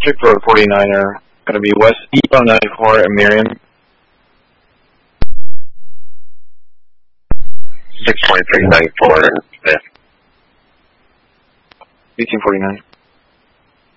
District Road 49er, going to be west east on 94 at Miriam. 62394 Fifth. 1849.